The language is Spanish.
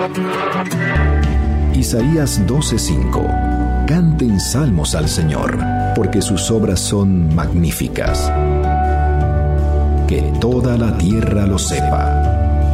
Isaías 12:5. Canten salmos al Señor, porque sus obras son magníficas. Que toda la tierra lo sepa.